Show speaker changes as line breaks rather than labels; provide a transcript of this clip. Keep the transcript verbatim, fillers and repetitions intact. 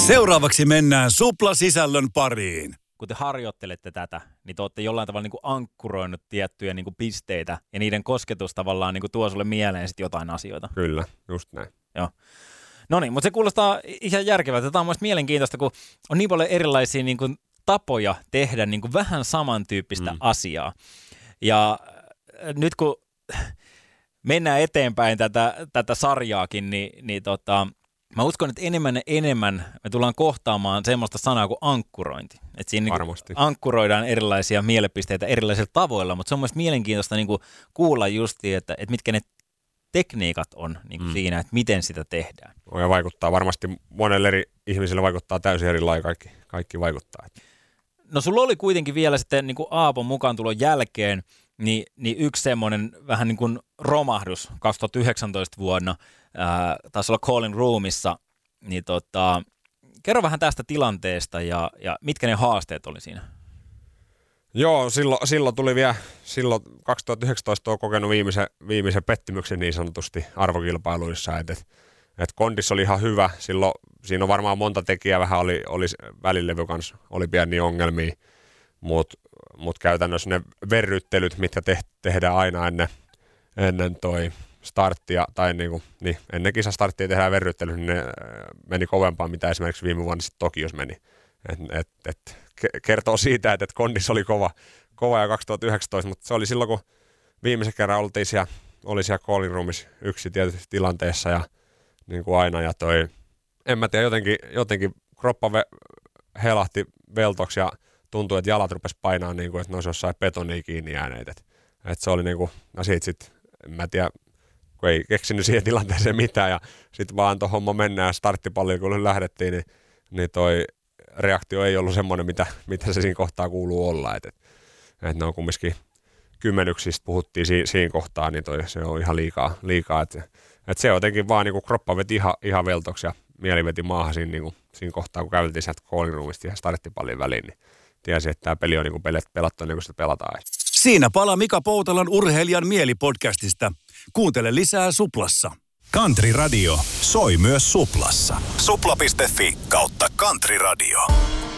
Seuraavaksi mennään Supla-sisällön pariin.
Kun te harjoittelette tätä, niin te olette jollain tavalla niin kuin ankkuroinut tiettyjä niin kuin pisteitä, ja niiden kosketus tavallaan niin kuin tuo sulle mieleen sit jotain asioita.
Kyllä, just näin.
Joo. No niin, mutta se kuulostaa ihan järkevältä. Tämä on myös mielenkiintoista, kun on niin paljon erilaisia niin kuin tapoja tehdä niin kuin vähän samantyyppistä mm. asiaa. Ja nyt kun mennään eteenpäin tätä, tätä sarjaakin, niin, niin tota, mä uskon, että enemmän ja enemmän me tullaan kohtaamaan semmoista sanaa kuin ankkurointi. Että siinä niin ankkuroidaan erilaisia mielipisteitä erilaisilla tavoilla, mutta se on myös mielenkiintoista niin kuin kuulla justiin, että, että mitkä ne tekniikat on niin kuin mm. siinä, että miten sitä tehdään.
Ja vaikuttaa varmasti monelle eri ihmiselle vaikuttaa täysin eri lailla, kaikki, kaikki vaikuttaa.
No sulla oli kuitenkin vielä sitten niin kuin Aapon mukaantulon jälkeen niin, niin yksi semmoinen vähän niin kuin romahdus kaksituhattayhdeksäntoista vuonna, ää, taisi olla Callin Roomissa, niin tota, kerro vähän tästä tilanteesta ja, ja mitkä ne haasteet oli siinä?
Joo, silloin, silloin tuli vielä, silloin kaksituhattayhdeksäntoista on kokenut viimeisen, viimeisen pettymyksen niin sanotusti arvokilpailuissa, että et, et kondis oli ihan hyvä, silloin siinä on varmaan monta tekijää, vähän oli, oli välilevy kanssa, oli pieniä ongelmia, mutta mut käytännössä ne verryttelyt, mitkä te, tehdään aina ennen, ennen toi starttia, tai niinku, niin, ennen kisastarttia tehdään verryttelyt, niin ne meni kovempaa, mitä esimerkiksi viime vuonna sitten Tokios meni. Et, et, et, kertoo siitä, että et kondis oli kova, kova ja kaksituhattayhdeksäntoista, mutta se oli silloin, kun viimeisen kerran oltiin siellä, oli siellä Callin Roomissa yksi tietysti tilanteessa ja niin kuin aina, ja toi, en mä tiedä, jotenkin, jotenkin kroppa ve, helahti veltoksi ja tuntui, että jalat rupesi painaa niin kuin, että ne olisi jossain betonia kiinni jääneet. Et, et se oli niin kuin, no siitä sitten, en mä tiedä, kun ei keksinyt siihen tilanteeseen mitään ja sitten vaan antoi homma mennä ja starttipallilla kun lähdettiin, niin, niin toi reaktio ei ollut semmoinen, mitä, mitä se siinä kohtaa kuuluu olla. Että et, et ne on kumminkin kymmenyksistä puhuttiin si, siinä kohtaa, niin toi, se on ihan liikaa. liikaa että et se jotenkin vaan niin kuin kroppa veti ihan, ihan veltoksi ja mieli veti maahan siinä, niin kuin, siinä kohtaa, kun käveltiin sieltä Callin Roomista ja starttipallin väliin, niin tiesi, että tämä peli on niin kuin pelattu niin kuin sitä pelataan.
Siinä palaa Mika Poutalan Urheilijan mielipodcastista. Kuuntele lisää Suplassa.
Country Radio soi myös Suplassa. Supla piste fi kautta Country Radio.